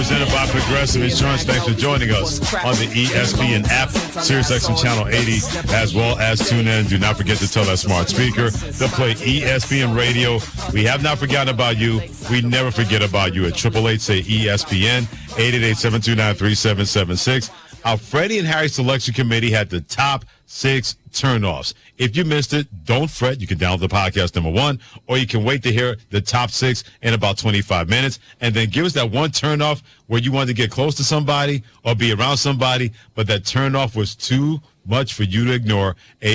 presented by Progressive Insurance. Thanks for joining us on the ESPN app, SiriusXM Channel 80, as well as tune in. Do not forget to tell that smart speaker to play ESPN Radio. We have not forgotten about you. We never forget about you at 888-SAY-ESPN, 888-729-3776. Our Freddie and Harry Selection Committee had the top 6 turnoffs. If you missed it, don't fret. You can download the podcast, number 1, or you can wait to hear the top 6 in about 25 minutes, and then give us that one turnoff where you wanted to get close to somebody or be around somebody, but that turnoff was too much for you to ignore.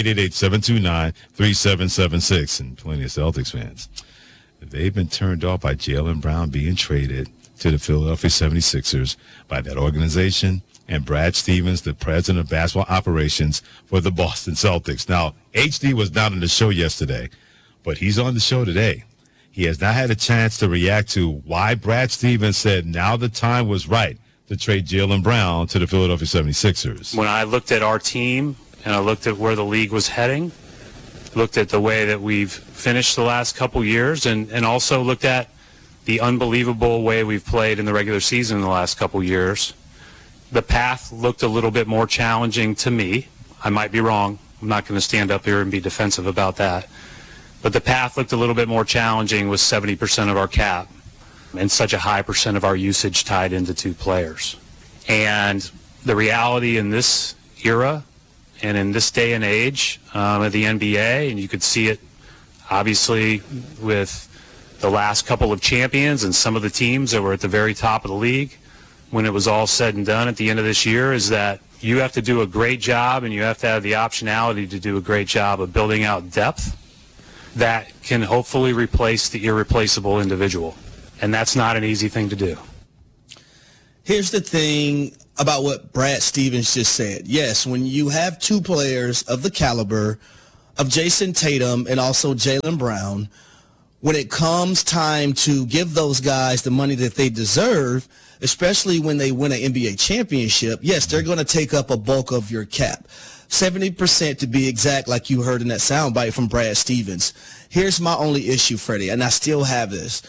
888-729-3776. And plenty of Celtics fans, they've been turned off by Jaylen Brown being traded to the Philadelphia 76ers by that organization and Brad Stevens, the president of basketball operations for the Boston Celtics. Now, HD was not on the show yesterday, but he's on the show today. He has not had a chance to react to why Brad Stevens said now the time was right to trade Jaylen Brown to the Philadelphia 76ers. When I looked at our team and I looked at where the league was heading, looked at the way that we've finished the last couple years, and also looked at the unbelievable way we've played in the regular season in the last couple years, the path looked a little bit more challenging to me. I might be wrong. I'm not going to stand up here and be defensive about that. But the path looked a little bit more challenging with 70% of our cap and such a high percent of our usage tied into 2 players. And the reality in this era and in this day and age of the NBA, and you could see it obviously with the last couple of champions and some of the teams that were at the very top of the league, when it was all said and done at the end of this year, is that you have to do a great job and you have to have the optionality to do a great job of building out depth that can hopefully replace the irreplaceable individual. And that's not an easy thing to do. Here's the thing about what Brad Stevens just said. Yes, when you have 2 players of the caliber of Jason Tatum and also Jaylen Brown, when it comes time to give those guys the money that they deserve, especially when they win an NBA championship, yes, they're going to take up a bulk of your cap. 70% to be exact, like you heard in that soundbite from Brad Stevens. Here's my only issue, Freddie, and I still have this.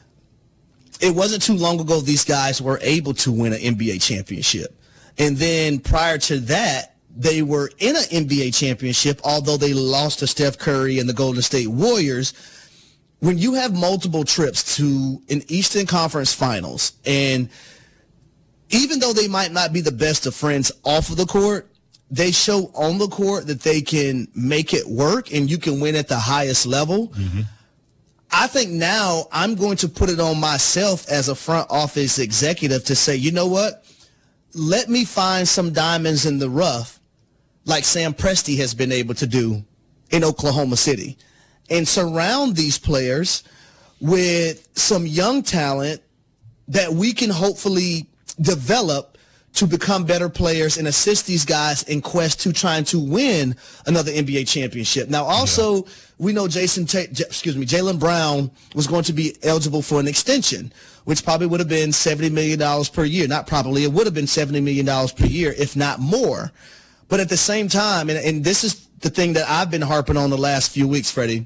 It wasn't too long ago these guys were able to win an NBA championship. And then prior to that, they were in an NBA championship, although they lost to Steph Curry and the Golden State Warriors. When you have multiple trips to an Eastern Conference Finals, and even though they might not be the best of friends off of the court, they show on the court that they can make it work and you can win at the highest level. Mm-hmm. I think now I'm going to put it on myself as a front office executive to say, you know what? Let me find some diamonds in the rough like Sam Presti has been able to do in Oklahoma City, and surround these players with some young talent that we can hopefully develop to become better players and assist these guys in quest to trying to win another NBA championship. Now, also, we know Jaylen Brown was going to be eligible for an extension, which probably would have been $70 million per year. Not probably, it would have been $70 million per year, if not more. But at the same time, and this is the thing that I've been harping on the last few weeks, Freddie,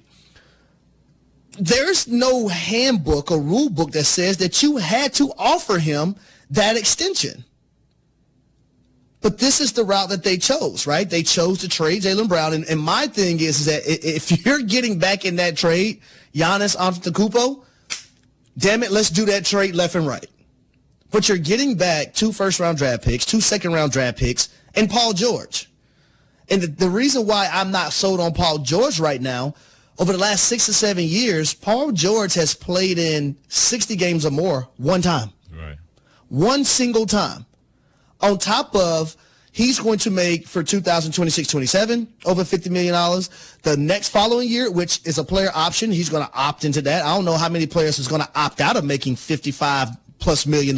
there's no handbook or rule book that says that you had to offer him that extension. But this is the route that they chose, right? They chose to trade Jaylen Brown. And my thing is that if you're getting back in that trade, Giannis Antetokounmpo, damn it, let's do that trade left and right. But you're getting back 2 first-round draft picks, 2 second-round draft picks, and Paul George. And the reason why I'm not sold on Paul George right now, over the last 6 or 7 years, Paul George has played in 60 games or more one time. Right. One single time. On top of, he's going to make for 2026-27 over $50 million. The next following year, which is a player option, he's going to opt into that. I don't know how many players is going to opt out of making $55+ million.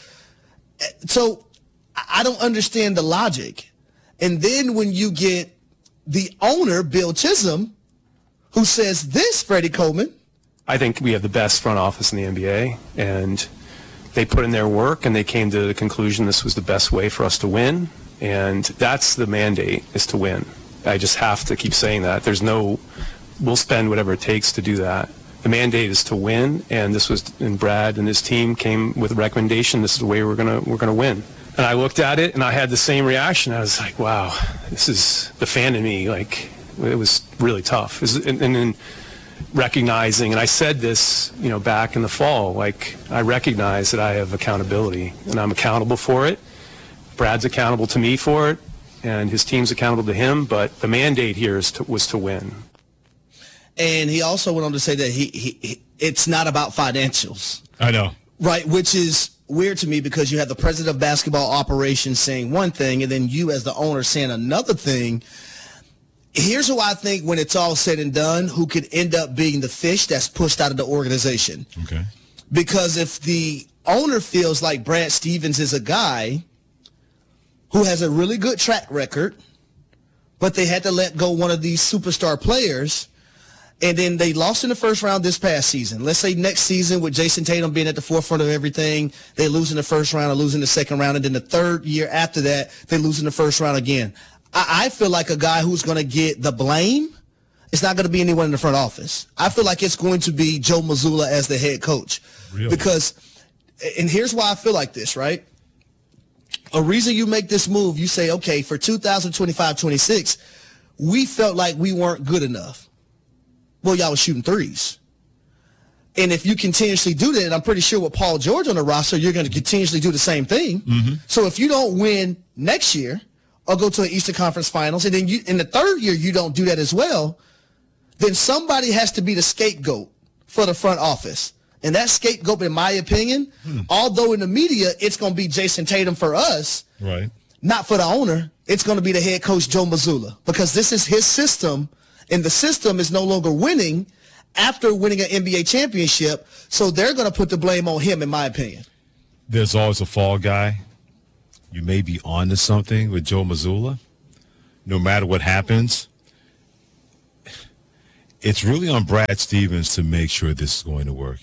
So I don't understand the logic. And then when you get the owner, Bill Chisholm, who says this, Freddie Coleman. I think we have the best front office in the NBA, and they put in their work, and they came to the conclusion this was the best way for us to win, and that's the mandate, is to win. I just have to keep saying that. We'll spend whatever it takes to do that. the mandate is to win, and Brad and his team came with a recommendation. This is the way we're gonna win. And I looked at it, and I had the same reaction. I was like, wow, this is the fan in me. Like, it was really tough. And then recognizing, and I said this, back in the fall, like, I recognize that I have accountability, and I'm accountable for it. Brad's accountable to me for it, and his team's accountable to him, but the mandate here was to win. And he also went on to say that he it's not about financials. I know. Right, which is weird to me because you have the president of basketball operations saying one thing and then you as the owner saying another thing. Here's who I think, when it's all said and done, who could end up being the fish that's pushed out of the organization. Okay. Because if the owner feels like Brad Stevens is a guy who has a really good track record, but they had to let go one of these superstar players, and then they lost in the first round this past season. Let's say next season, with Jason Tatum being at the forefront of everything, they lose in the first round or lose in the second round, and then the third year after that, they lose in the first round again. I feel like a guy who's going to get the blame, it's not going to be anyone in the front office. I feel like it's going to be Joe Mazzulla as the head coach. Really? Because, and here's why I feel like this, right? A reason you make this move, you say, okay, for 2025-26, we felt like we weren't good enough. Well, y'all was shooting threes. And if you continuously do that, and I'm pretty sure with Paul George on the roster, you're going to continuously do the same thing. Mm-hmm. So if you don't win next year or go to an Eastern Conference Finals, and then in the third year you don't do that as well, then somebody has to be the scapegoat for the front office. And that scapegoat, in my opinion, although in the media it's going to be Jason Tatum for us, right? Not for the owner, it's going to be the head coach, Joe Mazzulla, because this is his system, and the system is no longer winning after winning an NBA championship, so they're going to put the blame on him, in my opinion. There's always a fall guy. You may be on to something with Joe Mazzulla. No matter what happens, it's really on Brad Stevens to make sure this is going to work.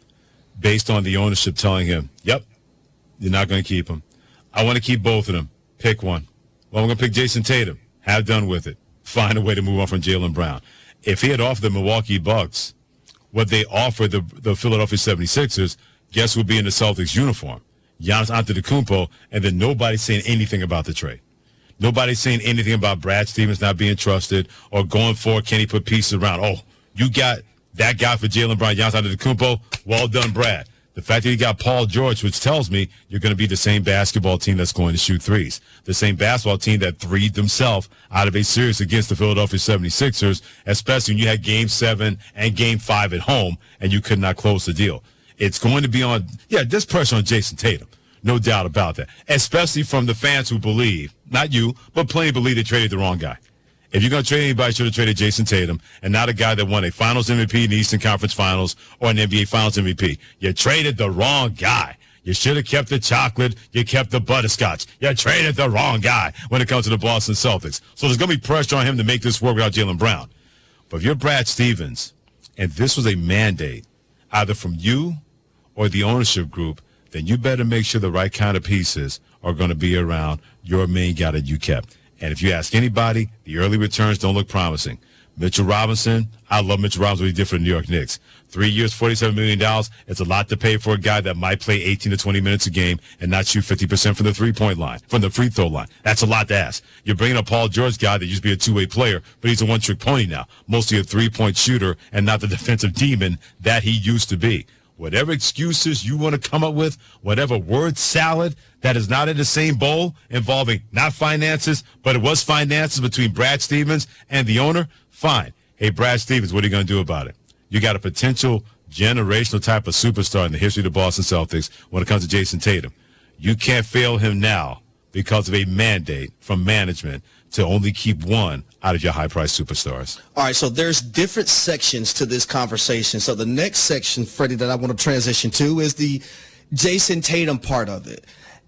Based on the ownership telling him, yep, you're not going to keep him. I want to keep both of them. Pick one. Well, I'm going to pick Jason Tatum. Have done with it. Find a way to move on from Jaylen Brown. If he had offered the Milwaukee Bucks what they offered the Philadelphia 76ers, guess who would be in the Celtics uniform? Giannis Antetokounmpo, and then nobody's saying anything about the trade. Nobody's saying anything about Brad Stevens not being trusted or going forward, can he put pieces around? Oh, you got that guy for Jaylen Brown, Giannis Antetokounmpo. Well done, Brad. The fact that you got Paul George, which tells me you're going to be the same basketball team that's going to shoot threes. The same basketball team that threed themselves out of a series against the Philadelphia 76ers, especially when you had Game 7 and Game 5 at home and you could not close the deal. It's going to be on, there's pressure on Jason Tatum. No doubt about that. Especially from the fans who believe, not you, but plenty believe they traded the wrong guy. If you're going to trade anybody, you should have traded Jason Tatum and not a guy that won a Finals MVP in the Eastern Conference Finals or an NBA Finals MVP. You traded the wrong guy. You should have kept the chocolate. You kept the butterscotch. You traded the wrong guy when it comes to the Boston Celtics. So there's going to be pressure on him to make this work without Jaylen Brown. But if you're Brad Stevens and this was a mandate either from you or the ownership group, then you better make sure the right kind of pieces are going to be around your main guy that you kept. And if you ask anybody, the early returns don't look promising. Mitchell Robinson, I love Mitchell Robinson, what he did for the New York Knicks. 3 years, $47 million. It's a lot to pay for a guy that might play 18 to 20 minutes a game and not shoot 50% from the three-point line, from the free throw line. That's a lot to ask. You're bringing a Paul George guy that used to be a two-way player, but he's a one-trick pony now, mostly a three-point shooter and not the defensive demon that he used to be. Whatever excuses you want to come up with, whatever word salad that is not in the same bowl involving not finances, but it was finances between Brad Stevens and the owner, fine. Hey, Brad Stevens, what are you going to do about it? You got a potential generational type of superstar in the history of the Boston Celtics when it comes to Jason Tatum. You can't fail him now because of a mandate from management to only keep one out of your high-priced superstars. All right, so there's different sections to this conversation. So the next section, Freddie, that I want to transition to is the Jason Tatum part of it.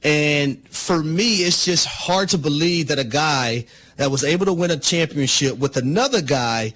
And for me, it's just hard to believe that a guy that was able to win a championship with another guy,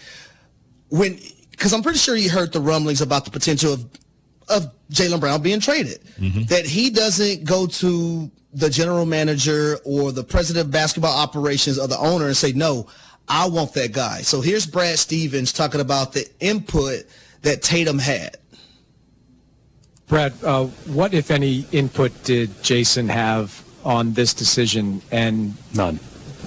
because I'm pretty sure he heard the rumblings about the potential of Jaylen Brown being traded, that he doesn't go to the general manager or the president of basketball operations or the owner and say, no, I want that guy. So here's Brad Stevens talking about the input that Tatum had. Brad, what, if any, input did Jason have on this decision? And None.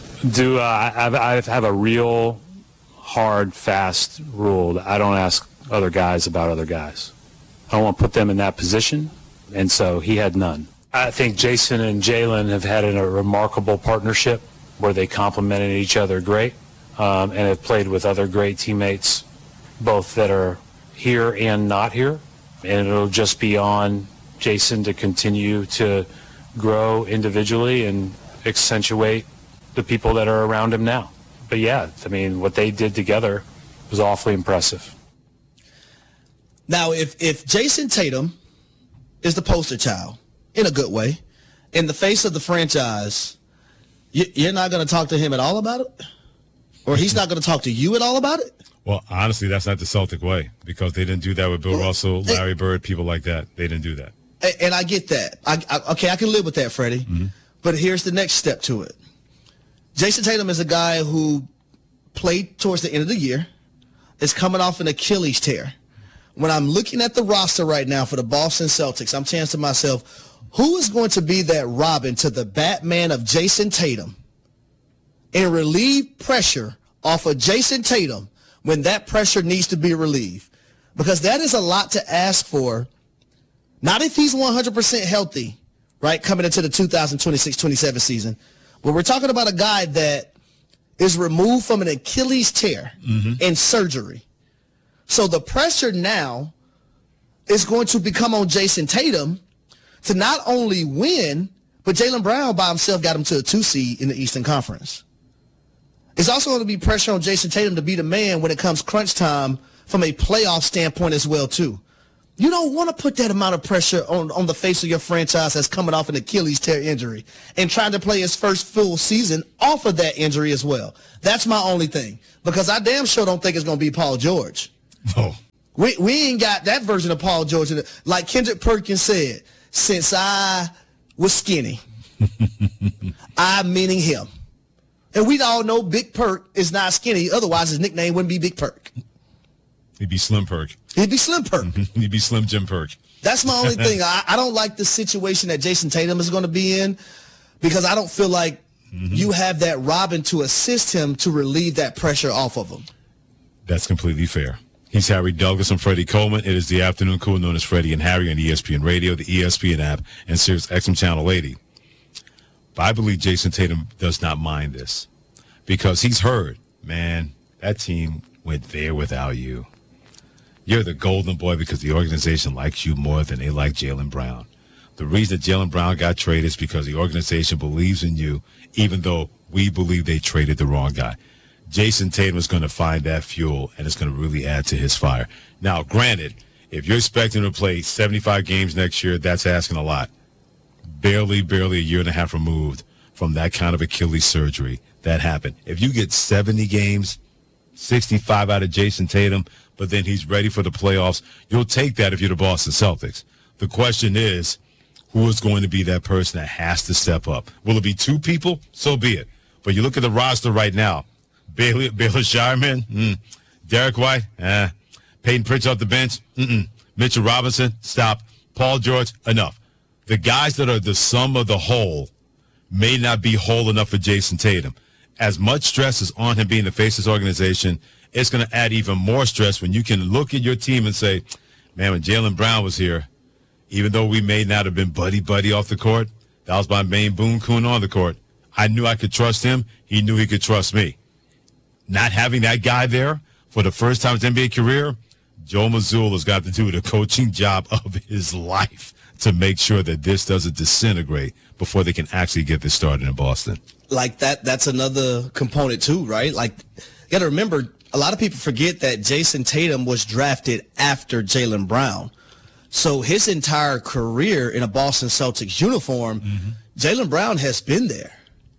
I have a real hard, fast rule that I don't ask other guys about other guys. I don't want to put them in that position, and so he had none. I think Jason and Jalen have had a remarkable partnership where they complemented each other great, and have played with other great teammates, both that are here and not here. And it'll just be on Jason to continue to grow individually and accentuate the people that are around him now. But yeah, I mean, what they did together was awfully impressive. Now, if Jason Tatum is the poster child, in a good way, in the face of the franchise, you're not going to talk to him at all about it? Or he's not going to talk to you at all about it? Well, honestly, that's not the Celtic way, because they didn't do that with Bill Russell, Larry Bird, people like that. They didn't do that. And I get that. I can live with that, Freddie. Mm-hmm. But here's the next step to it. Jason Tatum is a guy who played towards the end of the year, is coming off an Achilles tear. When I'm looking at the roster right now for the Boston Celtics, I'm saying to myself, who is going to be that Robin to the Batman of Jason Tatum and relieve pressure off of Jason Tatum when that pressure needs to be relieved? Because that is a lot to ask for. Not if he's 100% healthy, right, coming into the 2026-27 season. But we're talking about a guy that is removed from an Achilles tear and surgery. So the pressure now is going to become on Jason Tatum to not only win, but Jaylen Brown by himself got him to a 2 seed in the Eastern Conference. It's also going to be pressure on Jason Tatum to be the man when it comes crunch time from a playoff standpoint as well, too. You don't want to put that amount of pressure on the face of your franchise that's coming off an Achilles tear injury and trying to play his first full season off of that injury as well. That's my only thing, because I damn sure don't think it's going to be Paul George. Oh. We ain't got that version of Paul George. Like Kendrick Perkins said, since I was skinny, I meaning him. And we all know Big Perk is not skinny. Otherwise, his nickname wouldn't be Big Perk. He'd be Slim Perk. He'd be Slim Perk. He'd be Slim Jim Perk. That's my only thing. I don't like the situation that Jason Tatum is going to be in, because I don't feel like you have that Robin to assist him to relieve that pressure off of him. That's completely fair. He's Harry Douglas and Freddie Coleman. It is the afternoon crew known as Freddie and Harry on ESPN Radio, the ESPN app, and Sirius XM Channel 80. But I believe Jason Tatum does not mind this, because he's heard, man, that team went there without you. You're the golden boy because the organization likes you more than they like Jaylen Brown. The reason that Jaylen Brown got traded is because the organization believes in you, even though we believe they traded the wrong guy. Jason Tatum is going to find that fuel, and it's going to really add to his fire. Now, granted, if you're expecting to play 75 games next year, that's asking a lot. Barely a year and a half removed from that kind of Achilles surgery that happened. If you get 70 games, 65 out of Jason Tatum, but then he's ready for the playoffs, you'll take that if you're the Boston Celtics. The question is, who is going to be that person that has to step up? Will it be two people? So be it. But you look at the roster right now. Baylor Shireman, Derek White, Peyton Pritchard off the bench, Mitchell Robinson, stop. Paul George, enough. The guys that are the sum of the whole may not be whole enough for Jason Tatum. As much stress is on him being the face of his organization, it's going to add even more stress when you can look at your team and say, man, when Jaylen Brown was here, even though we may not have been buddy off the court, that was my main boon coon on the court. I knew I could trust him. He knew he could trust me. Not having that guy there for the first time in his NBA career, Joe Mazzulla's got to do the coaching job of his life to make sure that this doesn't disintegrate before they can actually get this started in Boston. Like that's another component too, right? Like, you got to remember, a lot of people forget that Jason Tatum was drafted after Jaylen Brown. So his entire career in a Boston Celtics uniform, Jaylen Brown has been there.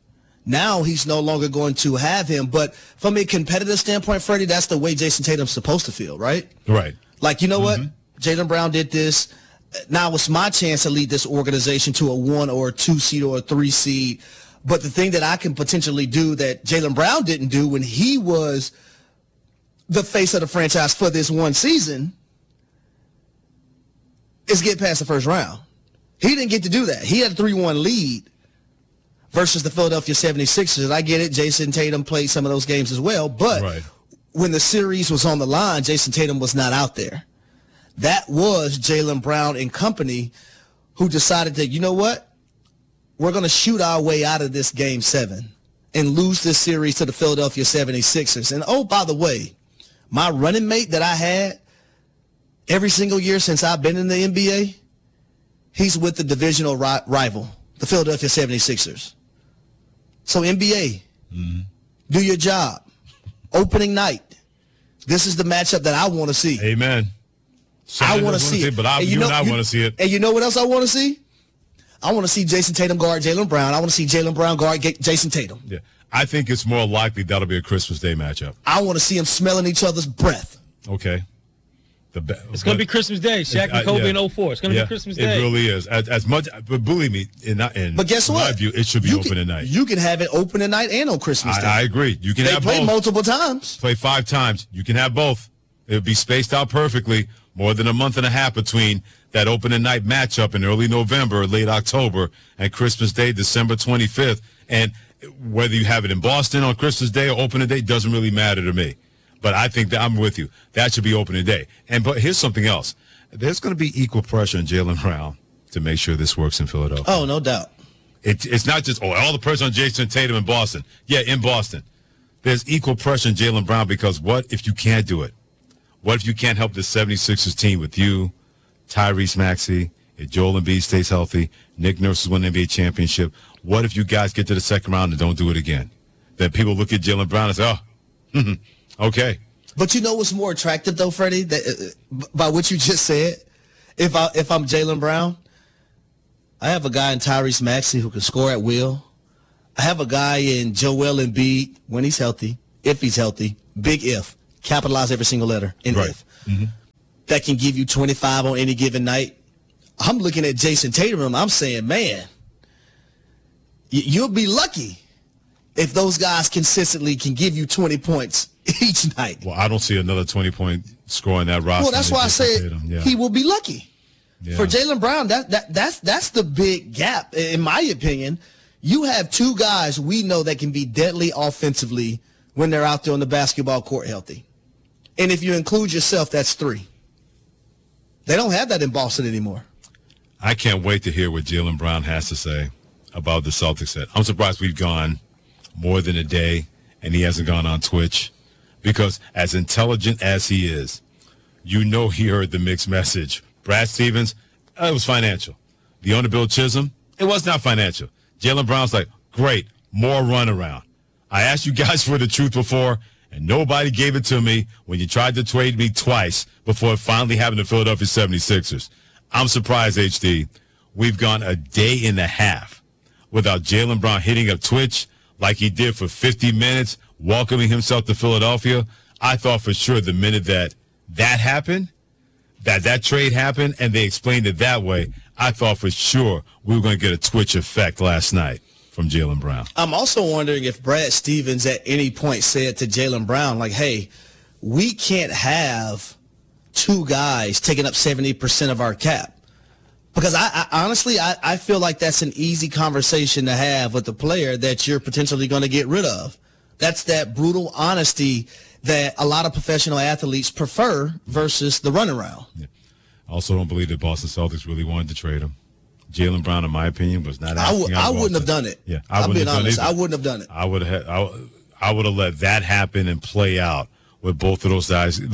Now he's no longer going to have him. But from a competitive standpoint, Freddie, that's the way Jason Tatum's supposed to feel, right? Right. Like, you know what? Jaylen Brown did this. Now it's my chance to lead this organization to a 1 or a 2 seed or a 3 seed. But the thing that I can potentially do that Jaylen Brown didn't do when he was the face of the franchise for this one season is get past the first round. He didn't get to do that. He had a 3-1 lead versus the Philadelphia 76ers. And I get it. Jason Tatum played some of those games as well. But when the series was on the line, Jason Tatum was not out there. That was Jaylen Brown and company who decided that, you know what? We're going to shoot our way out of this Game 7 and lose this series to the Philadelphia 76ers. And, oh, by the way, my running mate that I had every single year since I've been in the NBA, he's with the divisional rival, the Philadelphia 76ers. So, NBA, do your job. Opening night. This is the matchup that I want to see. Amen. I want to see it. But I want to see it. And you know what else I want to see? I want to see Jason Tatum guard Jaylen Brown. I want to see Jaylen Brown guard Jason Tatum. Yeah, I think it's more likely that'll be a Christmas Day matchup. I want to see them smelling each other's breath. Okay. It's going to be Christmas Day. Shaq and Kobe in 04. It's going to be Christmas Day. It really is. As much, but believe me, but guess what? My view, it should be open tonight. You can have it open tonight and on Christmas Day. I agree. You can have both. They play multiple times. Play 5 times. You can have both. It would be spaced out perfectly. More than a month and a half between that opening night matchup in early November, late October, and Christmas Day, December 25th. And whether you have it in Boston on Christmas Day or opening day doesn't really matter to me. But I think that I'm with you. That should be opening day. But here's something else. There's going to be equal pressure on Jaylen Brown to make sure this works in Philadelphia. Oh, no doubt. It's not just, all the pressure on Jason Tatum in Boston. Yeah, in Boston. There's equal pressure on Jaylen Brown because what if you can't do it? What if you can't help the 76ers team with you, Tyrese Maxey, if Joel Embiid stays healthy, Nick Nurse wins an NBA championship? What if you guys get to the second round and don't do it again? Then people look at Jaylen Brown and say, okay. But you know what's more attractive, though, Freddie, by what you just said? If I'm Jaylen Brown, I have a guy in Tyrese Maxey who can score at will. I have a guy in Joel Embiid when he's healthy, if he's healthy, big if. Capitalize every single letter in if. That can give you 25 on any given night. I'm looking at Jason Tatum. I'm saying, man, you'll be lucky if those guys consistently can give you 20 points each night. Well, I don't see another 20-point score in that roster. Well, that's why I said he will be lucky. Yeah. For Jaylen Brown, that's the big gap, in my opinion. You have 2 guys we know that can be deadly offensively when they're out there on the basketball court healthy. And if you include yourself, that's 3. They don't have that in Boston anymore. I can't wait to hear what Jaylen Brown has to say about the Celtics set. I'm surprised we've gone more than a day and he hasn't gone on Twitch because as intelligent as he is, you know he heard the mixed message. Brad Stevens, it was financial. The owner, Bill Chisholm, it was not financial. Jaylen Brown's like, great, more runaround. I asked you guys for the truth before, and nobody gave it to me when you tried to trade me twice before it finally happened to Philadelphia 76ers. I'm surprised, HD. We've gone a day and a half without Jaylen Brown hitting up Twitch like he did for 50 minutes, welcoming himself to Philadelphia. I thought for sure the minute that happened, that trade happened, and they explained it that way, I thought for sure we were going to get a Twitch effect last night from Jaylen Brown. I'm also wondering if Brad Stevens at any point said to Jaylen Brown, like, hey, we can't have 2 guys taking up 70% of our cap. Because I honestly feel like that's an easy conversation to have with the player that you're potentially going to get rid of. That's that brutal honesty that a lot of professional athletes prefer versus the runaround. Yeah. I also don't believe that Boston Celtics really wanted to trade him. Jaylen Brown, in my opinion, was not asking. I wouldn't have done it. Yeah, I'm being honest. I wouldn't have done it. I would have let that happen and play out with both of those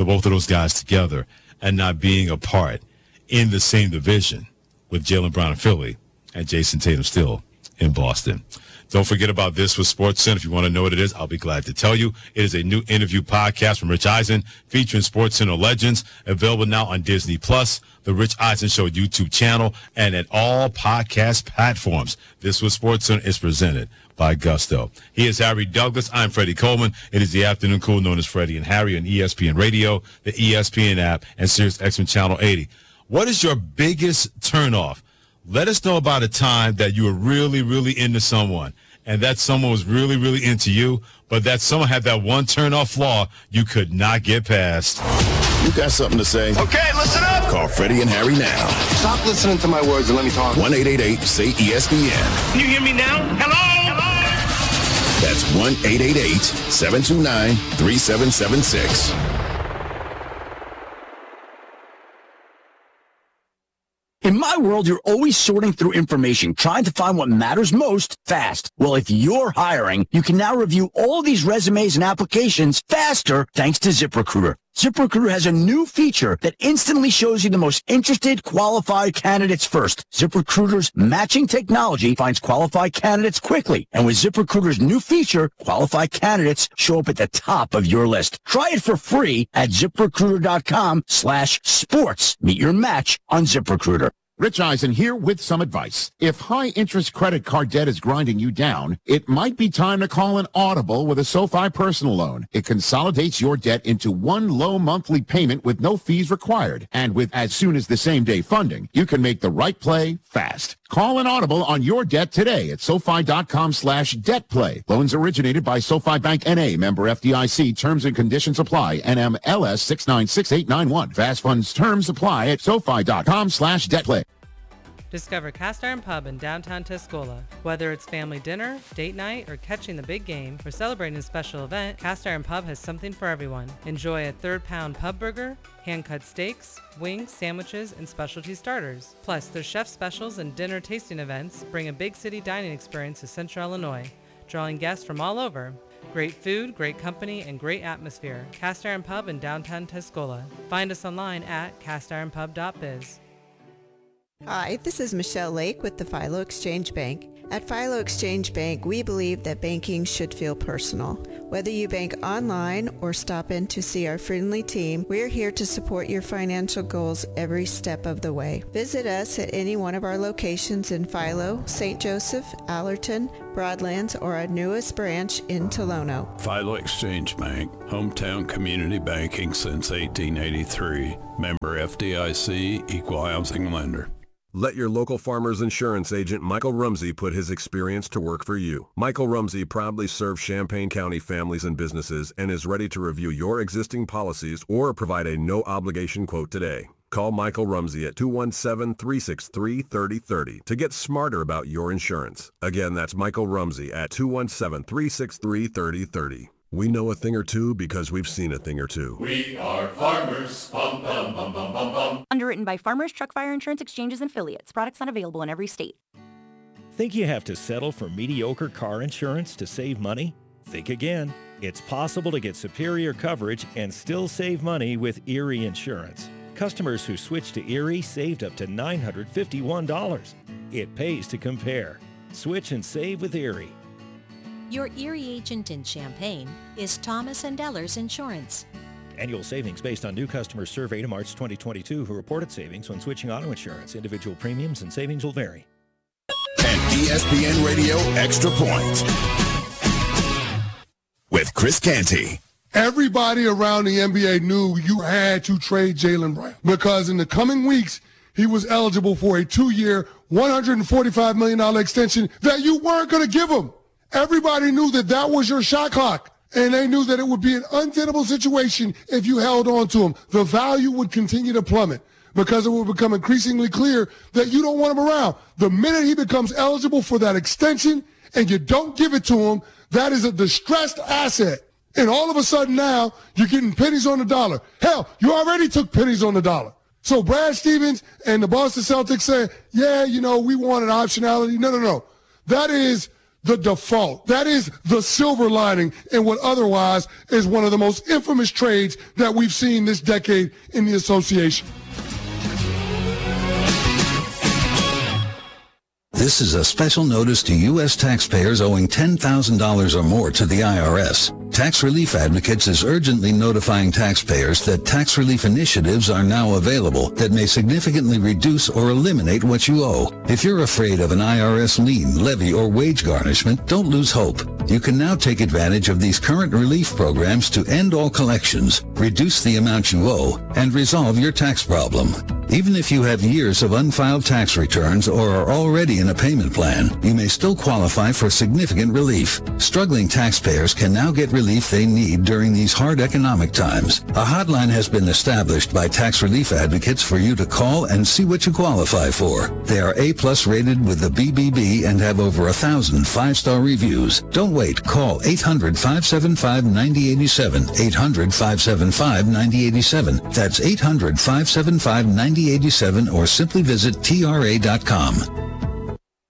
guys together and not being apart in the same division with Jaylen Brown in Philly and Jason Tatum still in Boston. Don't forget about This with SportsCenter. If you want to know what it is, I'll be glad to tell you. It is a new interview podcast from Rich Eisen featuring SportsCenter legends, available now on Disney+, the Rich Eisen Show YouTube channel, and at all podcast platforms. This with SportsCenter is presented by Gusto. He is Harry Douglas. I'm Freddie Coleman. It is the Afternoon Cool known as Freddie and Harry on ESPN Radio, the ESPN app, and Sirius XM Channel 80. What is your biggest turnoff? Let us know about a time that you were really, really into someone and that someone was really, really into you, but that someone had that one turn-off flaw you could not get past. You got something to say? Okay, listen up. Call Freddie and Harry now. Stop listening to my words and let me talk. 1-888-SAY-ESPN. Can you hear me now? Hello? That's 1-888-729-3776. In my world, you're always sorting through information, trying to find what matters most fast. Well, if you're hiring, you can now review all these resumes and applications faster thanks to ZipRecruiter. ZipRecruiter has a new feature that instantly shows you the most interested, qualified candidates first. ZipRecruiter's matching technology finds qualified candidates quickly. And with ZipRecruiter's new feature, qualified candidates show up at the top of your list. Try it for free at ZipRecruiter.com/sports. Meet your match on ZipRecruiter. Rich Eisen here with some advice. If high-interest credit card debt is grinding you down, it might be time to call an audible with a SoFi personal loan. It consolidates your debt into one low monthly payment with no fees required. And with as soon as the same-day funding, you can make the right play fast. Call an audible on your debt today at SoFi.com/debtplay. Loans originated by SoFi Bank N.A., member FDIC. Terms and conditions apply. NMLS 696891. Fast funds terms apply at SoFi.com/debtplay. Discover Cast Iron Pub in downtown Tuscola. Whether it's family dinner, date night, or catching the big game, or celebrating a special event, Cast Iron Pub has something for everyone. Enjoy a third-pound pub burger, hand-cut steaks, wings, sandwiches, and specialty starters. Plus, their chef specials and dinner tasting events bring a big city dining experience to Central Illinois, drawing guests from all over. Great food, great company, and great atmosphere. Cast Iron Pub in downtown Tuscola. Find us online at castironpub.biz. Hi, this is Michelle Lake with the Philo Exchange Bank. At Philo Exchange Bank, we believe that banking should feel personal. Whether you bank online or stop in to see our friendly team, we're here to support your financial goals every step of the way. Visit us at any one of our locations in Philo, St. Joseph, Allerton, Broadlands, or our newest branch in Tolono. Philo Exchange Bank, hometown community banking since 1883. Member FDIC, equal housing lender. Let your local Farmers Insurance agent Michael Rumsey put his experience to work for you. Michael Rumsey proudly serves Champaign County families and businesses and is ready to review your existing policies or provide a no-obligation quote today. Call Michael Rumsey at 217-363-3030 to get smarter about your insurance. Again, that's Michael Rumsey at 217-363-3030. We know a thing or two because we've seen a thing or two. We are farmers. Bum, bum, bum, bum, bum, bum. Underwritten by Farmers Truck Fire Insurance Exchanges and Affiliates. Products not available in every state. Think you have to settle for mediocre car insurance to save money? Think again. It's possible to get superior coverage and still save money with Erie Insurance. Customers who switched to Erie saved up to $951. It pays to compare. Switch and save with Erie. Your Erie agent in Champaign is Thomas & Ellers Insurance. Annual savings based on new customers surveyed in March 2022 who reported savings when switching auto insurance. Individual premiums and savings will vary. And ESPN Radio Extra Point with Chris Canty. Everybody around the NBA knew you had to trade Jaylen Brown because in the coming weeks, he was eligible for a 2-year, $145 million extension that you weren't going to give him. Everybody knew that that was your shot clock, and they knew that it would be an untenable situation if you held on to him. The value would continue to plummet because it would become increasingly clear that you don't want him around. The minute he becomes eligible for that extension and you don't give it to him, that is a distressed asset. And all of a sudden now, you're getting pennies on the dollar. Hell, you already took pennies on the dollar. So Brad Stevens and the Boston Celtics say, yeah, we wanted optionality. No. That is the default. That is the silver lining in what otherwise is one of the most infamous trades that we've seen this decade in the association. This is a special notice to U.S. taxpayers owing $10,000 or more to the IRS. Tax Relief Advocates is urgently notifying taxpayers that tax relief initiatives are now available that may significantly reduce or eliminate what you owe. If you're afraid of an IRS lien, levy, or wage garnishment, don't lose hope. You can now take advantage of these current relief programs to end all collections, reduce the amount you owe, and resolve your tax problem. Even if you have years of unfiled tax returns or are already in a payment plan, you may still qualify for significant relief. Struggling taxpayers can now get relief they need during these hard economic times. A hotline has been established by tax relief advocates for you to call and see what you qualify for. They are A+ rated with the BBB and have over 1,000 5-star reviews. Don't wait. Call 800-575-9087. 800-575-9087. That's 800-575-9087 or simply visit TRA.com.